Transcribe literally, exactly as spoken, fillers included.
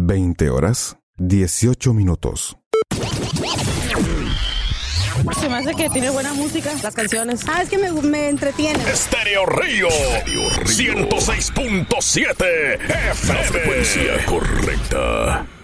veinte horas, dieciocho minutos. Se me hace que tiene buena música, las canciones. Ah, es que me, me entretiene. Estéreo Río, ciento seis punto siete F M. La frecuencia correcta.